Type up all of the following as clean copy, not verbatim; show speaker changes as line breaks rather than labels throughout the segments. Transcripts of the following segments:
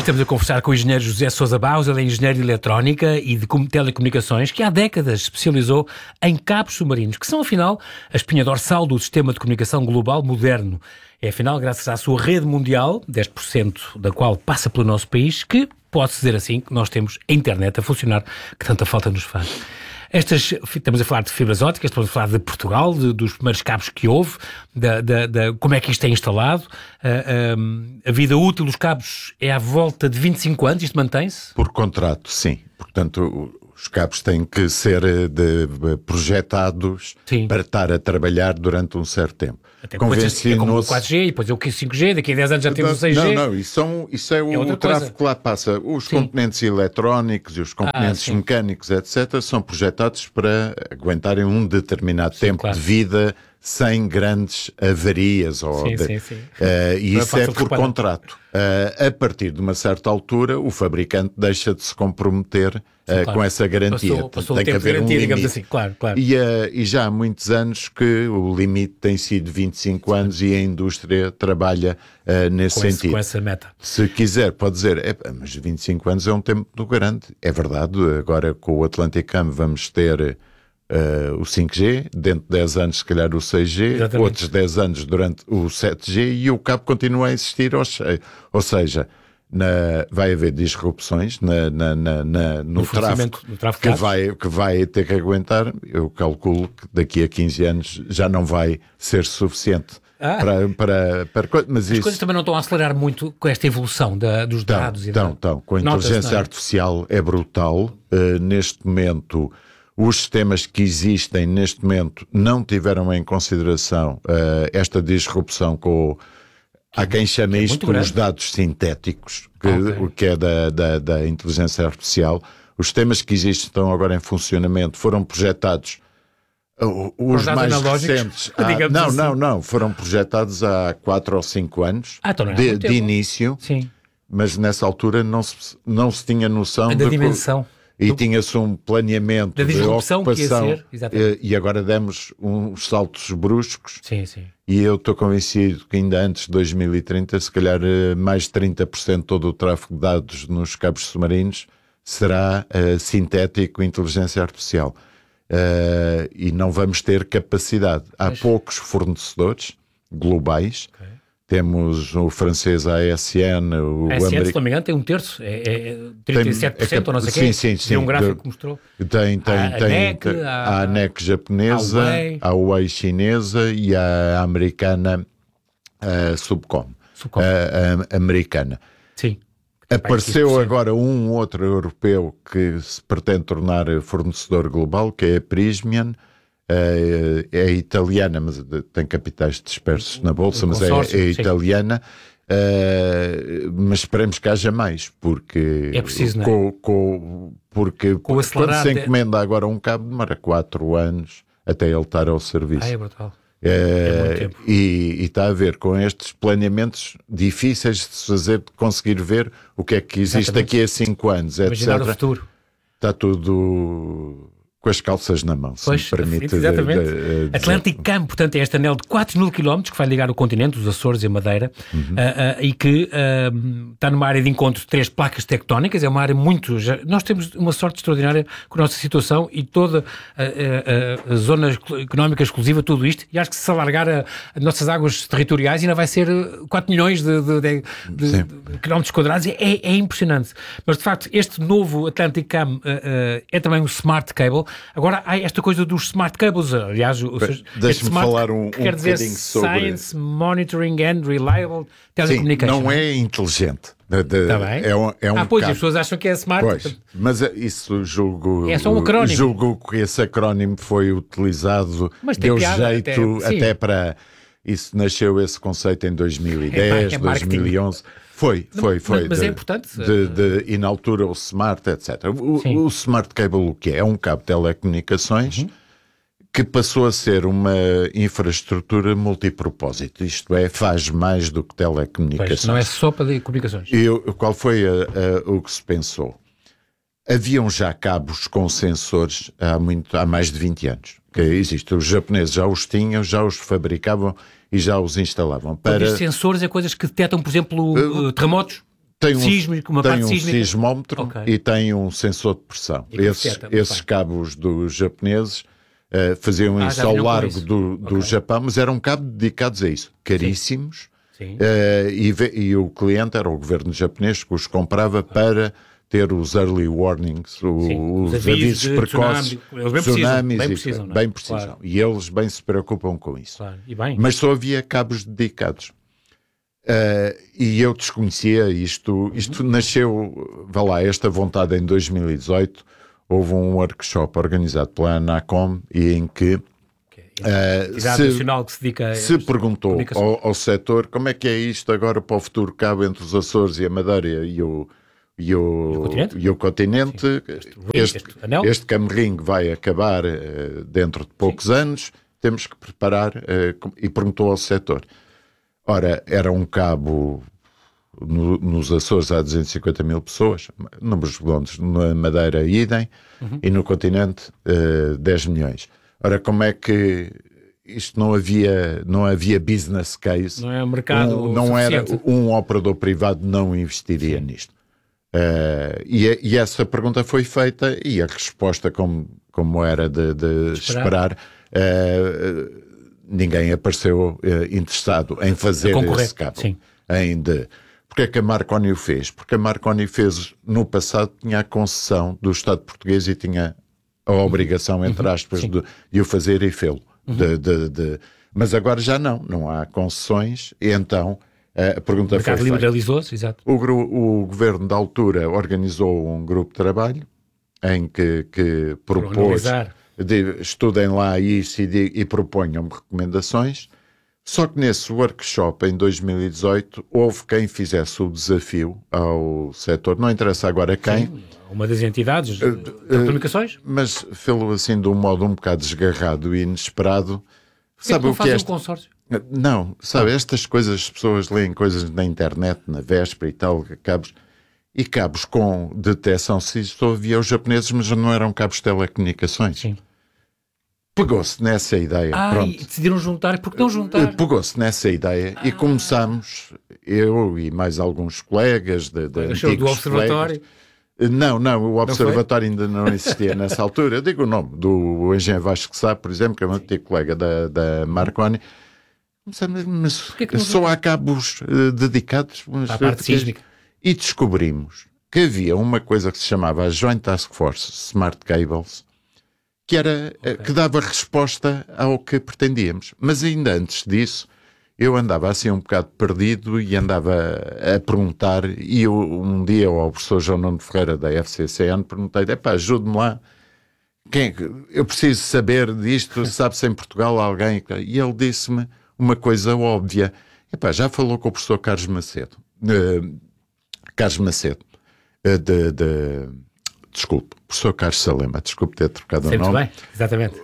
Estamos a conversar com o engenheiro José Sousa Barros, ele é engenheiro de eletrónica e de telecomunicações, que há décadas se especializou em cabos submarinos, que são, afinal, a espinha dorsal do sistema de comunicação global moderno. É, afinal, graças à sua rede mundial, 10% da qual passa pelo nosso país, que pode-se dizer assim, que nós temos a internet a funcionar, que tanta falta nos faz. Estamos a falar de fibras ópticas, estamos a falar de Portugal, dos primeiros cabos que houve, como é que isto é instalado. A vida útil dos cabos é à volta de 25 anos, isto mantém-se?
Por contrato, sim. Portanto, os cabos têm que ser projetados para estar a trabalhar durante um certo tempo.
Até é como o 4G, e depois é o 5G, daqui a 10 anos já temos o 6G.
Não, isso é o tráfego que lá passa. Os componentes eletrónicos e os componentes mecânicos, etc., são projetados para aguentarem um determinado tempo de vida sem grandes avarias. E isso é por contrato. A partir de uma certa altura, o fabricante deixa de se comprometer com essa garantia.
Passou
tem que haver
garantia,
um limite.
digamos assim, claro.
E já há muitos anos que o limite tem sido 25 anos e a indústria trabalha nesse sentido.
Com essa meta.
Se quiser, pode dizer, mas 25 anos é um tempo do grande. É verdade, agora com o Atlanticam vamos ter o 5G, dentro de 10 anos se calhar o 6G, Exatamente. Outros 10 aanos durante o 7G e o cabo continua a existir, ou seja, vai haver disrupções no tráfego que vai ter que aguentar. Eu calculo que daqui a 15 anos já não vai ser suficiente.
Mas as coisas também não estão a acelerar muito com esta evolução dos dados.
Com a inteligência artificial é brutal. Neste momento, os sistemas que existem neste momento não tiveram em consideração esta disrupção há quem chame isto os dados sintéticos, que é da inteligência artificial. Os sistemas que existem estão agora em funcionamento, foram projetados, os mais recentes... Não, foram projetados há 4 ou 5 anos de início, mas nessa altura não se tinha noção
da dimensão.
E tinha-se um planeamento
da disrupção
de ocupação,
que ia ser,
e agora demos uns saltos bruscos.
Sim.
E eu estou convencido que ainda antes de 2030, se calhar mais de 30% de todo o tráfego de dados nos cabos submarinos será sintético, inteligência artificial. E não vamos ter capacidade. Há poucos fornecedores globais. Temos o francês ASN, o
ASN, se não me engano, tem um terço, é 37% ou não sei o quê.
Sim.
Tem um gráfico que mostrou.
Tem a ANEC japonesa, a Huawei chinesa e a americana Subcom. A americana.
Sim.
Apareceu agora um outro europeu que se pretende tornar fornecedor global, que é a Prysmian. É italiana, mas tem capitais dispersos na bolsa, mas é italiana. Mas esperemos que haja mais, porque
é preciso,
porque quando se encomenda agora um cabo demora 4 anos até ele estar ao serviço.
É brutal.
É muito tempo. E está a ver com estes planeamentos difíceis de se fazer, de conseguir ver o que é que existe daqui a 5 anos,
imaginar
etc.
o futuro.
Está tudo com as calças na mão, se me permite.
Exatamente. Atlanticam, portanto, é este anel de 4.000 km que vai ligar o continente, os Açores e a Madeira, e que está numa área de encontro de 3 placas tectónicas, é uma área muito... Nós temos uma sorte extraordinária com a nossa situação e toda a zona económica exclusiva, tudo isto, e acho que se alargar as nossas águas territoriais ainda vai ser 4 milhões de quilómetros quadrados, é impressionante. Mas, de facto, este novo Atlanticam é também um smart cable. Agora há esta coisa dos smart cables, aliás,
deixe-me falar um
quer dizer
sobre...
Science, Monitoring and Reliable Telecommunication.
Sim, não é inteligente.
Está bem?
Pois,
as pessoas acham que é smart.
Pois, mas isso julgo...
É só um acrónimo.
Julgo que esse acrónimo foi utilizado, deu jeito até para... Isso nasceu, esse conceito, em 2010, 2011... Foi.
Mas é importante.
E na altura o Smart, etc. O Smart Cable o que é? É um cabo de telecomunicações que passou a ser uma infraestrutura multipropósito. Isto é, faz mais do que telecomunicações.
Pois, não é só para comunicações.
Qual foi o que se pensou? Haviam já cabos com sensores há mais de 20 anos. Que existe. Os japoneses já os tinham, já os fabricavam e já os instalavam.
Estes sensores é coisas que detectam, por exemplo, terremotos?
Tem
uma parte
um
sísmica.
sismómetro e tem um sensor de pressão. Esses cabos dos japoneses faziam isso ao largo do Japão, mas eram cabos dedicados a isso, caríssimos.
Sim.
E o cliente era o governo japonês que os comprava para ter os early warnings, os avisos precoces, tsunamis, bem precisam. Claro. E eles bem se preocupam com isso.
Claro. E bem.
Mas só havia cabos dedicados. E eu desconhecia isto nasceu, esta vontade em 2018, houve um workshop organizado pela Anacom e em que se perguntou ao setor como é que é isto agora para o futuro cabo entre os Açores e a Madeira e o continente. Este Camering vai acabar dentro de poucos anos, temos que preparar, e perguntou ao setor. Ora, era um cabo nos Açores há 250 mil pessoas, números redondos, na Madeira idem, e no continente 10 milhões. Ora, como é que isto não havia business case?
Não é um mercado
não era um operador privado não investiria nisto. E essa pergunta foi feita e a resposta, como era de esperar, ninguém apareceu interessado em fazer esse cabo. Porque é que a Marconi o fez? Porque a Marconi fez, no passado, tinha a concessão do Estado português e tinha a obrigação, entre aspas, de o fazer e fê-lo. Mas agora já não há concessões, e então a pergunta foi feita. O mercado
liberalizou-se, exato.
O governo da altura organizou um grupo de trabalho em que propôs... estudem lá isso e proponham recomendações. Só que nesse workshop, em 2018, houve quem fizesse o desafio ao setor, não interessa agora quem.
Sim, uma das entidades de comunicações.
Mas fê-lo assim de um modo um bocado desgarrado e inesperado.
Sabe o que é um consórcio?
Não, sabe, estas coisas, as pessoas leem coisas na internet, na véspera e tal, cabos com detecção, se só havia os japoneses, mas não eram cabos de telecomunicações.
Sim.
Pegou-se nessa ideia. Pronto.
E decidiram juntar, porque não juntar?
Pegou-se nessa ideia e começámos, eu e mais alguns colegas de
do Observatório.
Não, o Observatório ainda não existia nessa altura. Eu digo o nome do engenheiro Vasco Sá, por exemplo, que é um antigo colega da Marconi. Mas só há cabos dedicados
à parte sísmica.
E descobrimos que havia uma coisa que se chamava a Joint Task Force Smart Cables, que dava resposta ao que pretendíamos. Mas ainda antes disso, eu andava assim um bocado perdido e andava a perguntar, e eu, um dia ao professor João Nuno Ferreira da FCCN perguntei, ajude-me lá, eu preciso saber disto, sabe-se em Portugal alguém? E ele disse-me uma coisa óbvia, já falou com o professor Carlos Macedo, desculpe, professor Carlos Salema, desculpe ter trocado o nome.
Bem, exatamente.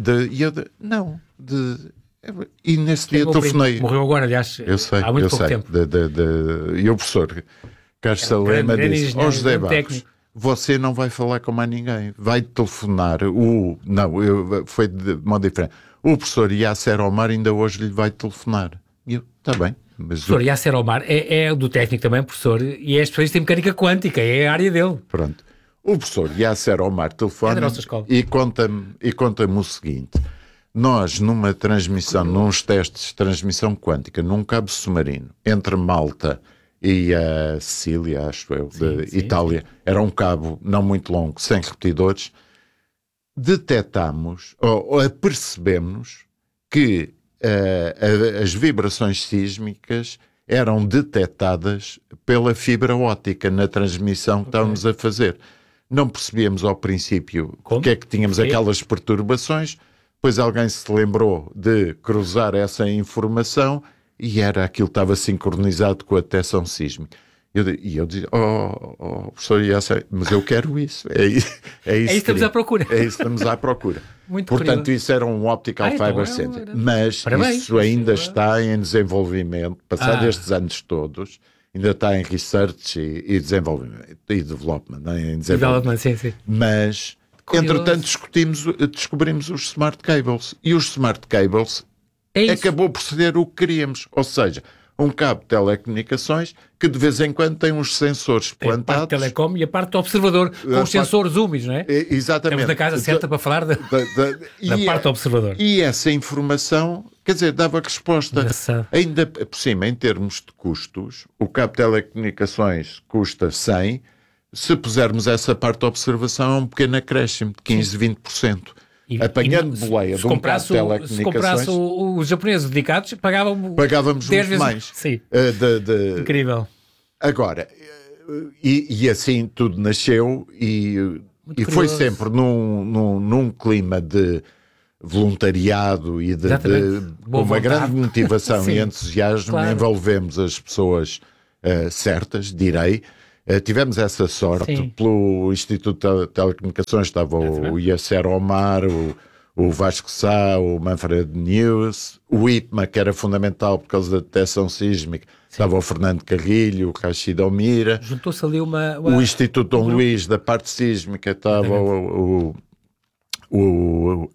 E nesse dia telefonei.
Morreu agora, aliás, há muito pouco tempo.
E o professor Carlos Salema disse, José Barros, você não vai falar com mais ninguém, vai telefonar foi de modo diferente. O professor Yasser Omar ainda hoje lhe vai telefonar. E eu, está bem. Mas
professor Yasser Omar é do técnico também, professor, e é especialista em mecânica quântica, é a área dele.
Pronto. O professor Yasser Omar telefona e conta-me o seguinte: nós, numa transmissão, nos testes de transmissão quântica, num cabo submarino, entre Malta e a Sicília, acho eu, de Itália, era um cabo não muito longo, sem repetidores, detectámos, ou apercebemos que as vibrações sísmicas eram detectadas pela fibra óptica na transmissão que estávamos a fazer. Não percebíamos ao princípio porque é que tínhamos aquelas perturbações, depois alguém se lembrou de cruzar essa informação e aquilo estava sincronizado com a detecção sísmica. E eu dizia, professor, mas eu quero isso. É isso
que estamos à procura.
É isso que estamos à procura.
Muito
Portanto,
curioso.
isso era um optical fiber center. Mas
parabéns,
isso ainda está em desenvolvimento, passado estes anos todos, ainda está em research e desenvolvimento, e development, em desenvolvimento.
Sim.
Mas, entretanto, descobrimos os smart cables. E os smart cables acabou por ser o que queríamos. Ou seja, um cabo de telecomunicações que de vez em quando tem uns sensores plantados.
A parte de telecom e a parte do observador, com os sensores úmidos, não é?
Exatamente.
Estamos na casa certa para falar da parte do observador.
E essa informação, quer dizer, dava resposta.
Engraçado.
Ainda por cima, em termos de custos, o cabo de telecomunicações custa 100, se pusermos essa parte de observação, é um pequeno acréscimo de 15, 20%. Apanhando boleia de um cabo de telecomunicações...
Se comprasse os japoneses dedicados,
pagávamos
10
muito
vezes
mais.
Sim. Incrível.
Agora, e assim tudo nasceu e foi sempre num clima de voluntariado e com uma grande motivação e entusiasmo. Claro. Envolvemos as pessoas certas, direi. Tivemos essa sorte. Sim. Pelo Instituto de Telecomunicações estava o Yasser Omar, o Vasco Sá, o Manfred News, o IPMA, que era fundamental por causa da detecção sísmica. Sim. Estava o Fernando Carrilho, o Rachid Almira.
Juntou-se ali
o Instituto Dom Luís, da parte sísmica, estava o